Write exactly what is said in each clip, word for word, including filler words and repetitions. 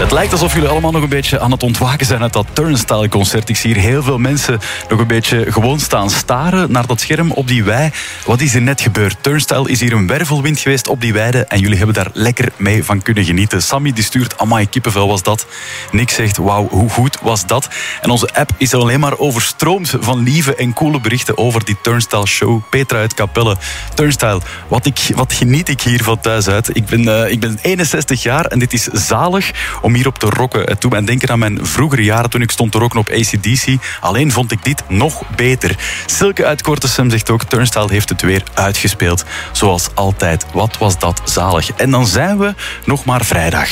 Het lijkt alsof jullie allemaal nog een beetje aan het ontwaken zijn uit dat Turnstile-concert. Ik zie hier heel veel mensen nog een beetje gewoon staan staren naar dat scherm op die wei. Wat is er net gebeurd? Turnstile is hier een wervelwind geweest op die weide en jullie hebben daar lekker mee van kunnen genieten. Sammy die stuurt, amai, kippenvel was dat. Nick zegt, wauw, hoe goed was dat? En onze app is alleen maar overstroomd van lieve en coole berichten over die Turnstile-show. Petra uit Capelle. Turnstile, wat, ik, wat geniet ik hier van thuis uit. Ik ben, uh, ik ben eenenzestig jaar en dit is zalig om hierop te rocken. Het doet mij denken aan mijn vroegere jaren toen ik stond te rocken op A C D C. Alleen vond ik dit nog beter. Silke uit Kortesem zegt ook, Turnstile heeft het weer uitgespeeld. Zoals altijd. Wat was dat zalig. En dan zijn we nog maar vrijdag.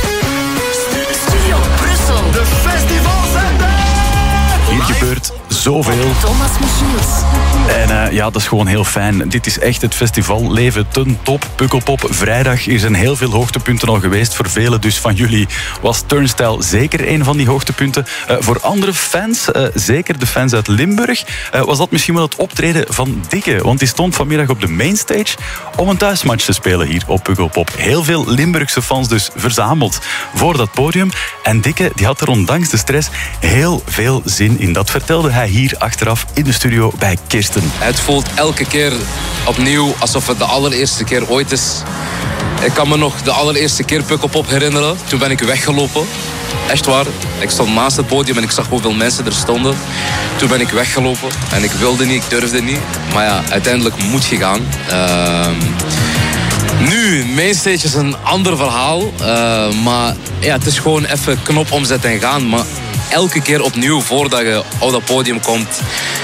Studio Brussel. De festivalzender! Hier gebeurt zoveel. Thomas Michiels. En uh, ja, dat is gewoon heel fijn. Dit is echt het festival leven ten top. Pukkelpop vrijdag. Er zijn heel veel hoogtepunten al geweest. Voor velen dus van jullie was Turnstile zeker een van die hoogtepunten. Uh, voor andere fans, uh, zeker de fans uit Limburg, uh, was dat misschien wel het optreden van Dikke. Want die stond vanmiddag op de mainstage om een thuismatch te spelen hier op Pukkelpop. Heel veel Limburgse fans dus verzameld voor dat podium. En Dikke die had er ondanks de stress heel veel zin in. Dat vertelde hij hier achteraf in de studio bij Kirsten. Het voelt elke keer opnieuw alsof het de allereerste keer ooit is. Ik kan me nog de allereerste keer Pukkelpop herinneren. Toen ben ik weggelopen. Echt waar. Ik stond naast het podium en ik zag hoeveel mensen er stonden. Toen ben ik weggelopen. En ik wilde niet, ik durfde niet. Maar ja, uiteindelijk moet je gaan. Uh, nu, mainstage is een ander verhaal. Uh, maar ja, het is gewoon even knop omzetten en gaan. Maar elke keer opnieuw, voordat je op dat podium komt,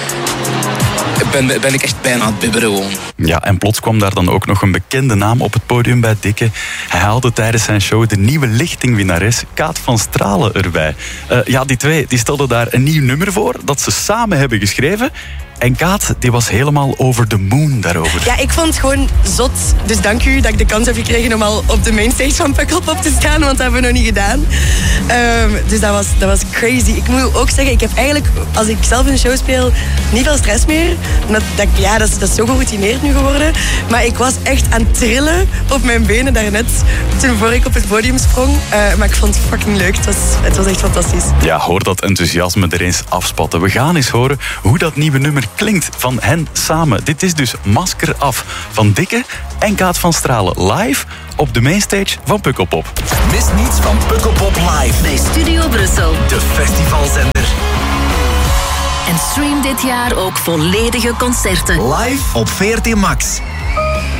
Ben, ben ik echt bijna aan het bibberen gewoon. Ja, en plots kwam daar dan ook nog een bekende naam op het podium bij Dikke. Hij haalde tijdens zijn show de nieuwe lichtingwinnares Kaat van Stralen erbij. Uh, ja, die twee die stelden daar een nieuw nummer voor dat ze samen hebben geschreven. En Kaat, die was helemaal over the moon daarover. Ja, ik vond het gewoon zot. Dus dank u dat ik de kans heb gekregen om al op de mainstage van Pukkelpop te staan. Want dat hebben we nog niet gedaan. Um, dus dat was, dat was crazy. Ik moet ook zeggen, ik heb eigenlijk, als ik zelf een show speel, niet veel stress meer. Omdat dat, ja, dat is, dat is zo geroutineerd nu geworden. Maar ik was echt aan het trillen op mijn benen daarnet. Toen voor ik op het podium sprong. Uh, maar ik vond het fucking leuk. Het was, het was echt fantastisch. Ja, hoor dat enthousiasme er eens afspatten. We gaan eens horen hoe dat nieuwe nummer klinkt van hen samen. Dit is dus Masker Af van Dikke en Kaat van Stralen live op de mainstage van Pukkelpop. Mis niets van Pukkelpop live. Bij Studio Brussel. De festivalzender. En stream dit jaar ook volledige concerten. Live op V R T Max.